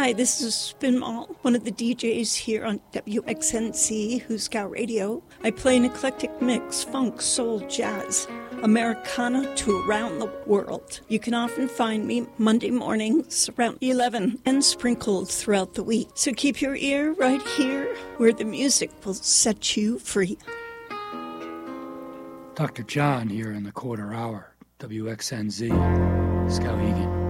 Hi, this is Spin Mall, one of the DJs here on WXNC, Who's Got Radio. I play an eclectic mix, funk, soul, jazz, Americana to around the world. You can often find me Monday mornings around 11 and sprinkled throughout the week. So keep your ear right here where the music will set you free. Dr. John here in the quarter hour, WXNZ, Skowhegan.